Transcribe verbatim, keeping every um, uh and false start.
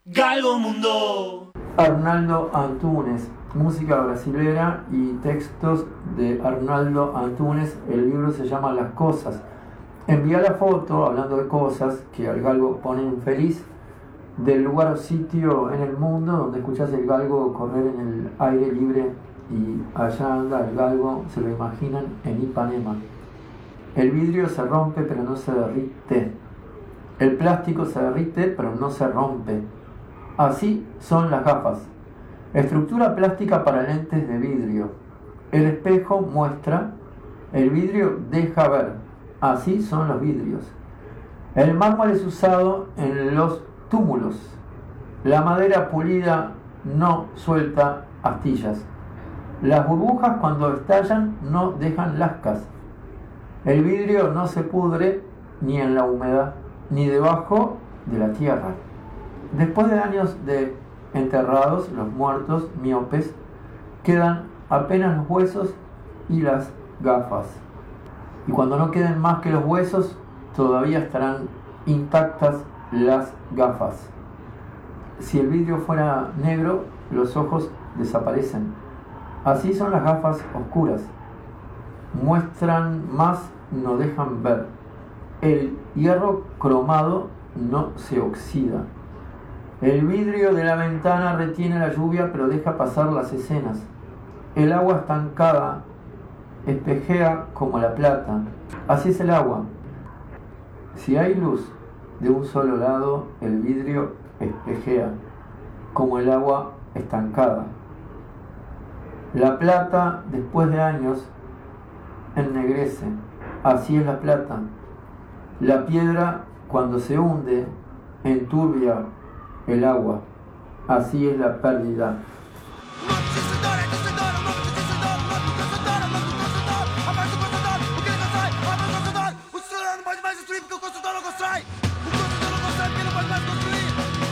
Galgomundo. Arnaldo Antunes, música brasilera y textos de Arnaldo Antunes. El libro se llama Las Cosas. Envía la foto, hablando de cosas, que al galgo ponen feliz, del lugar o sitio en el mundo donde escuchas el galgo correr en el aire libre, y allá anda el galgo, se lo imaginan en Ipanema. El vidrio se rompe pero no se derrite. El plástico se derrite pero no se rompe. Así son las gafas. Estructura plástica para lentes de vidrio. El espejo muestra, el vidrio deja ver. Así son los vidrios. El mármol es usado en los túmulos. La madera pulida no suelta astillas. Las burbujas cuando estallan no dejan lascas. El vidrio no se pudre ni en la humedad, ni debajo de la tierra. Después de años de enterrados, los muertos miopes, quedan apenas los huesos y las gafas. Y cuando no queden más que los huesos, todavía estarán intactas las gafas. Si el vidrio fuera negro, los ojos desaparecen. Así son las gafas oscuras. Muestran más, no dejan ver. El hierro cromado no se oxida. El vidrio de la ventana retiene la lluvia, pero deja pasar las escenas. El agua estancada espejea como la plata. Así es el agua. Si hay luz de un solo lado, el vidrio espejea como el agua estancada. La plata, después de años, ennegrece. Así es la plata. La piedra, cuando se hunde, enturbia el agua. Así es la pérdida. O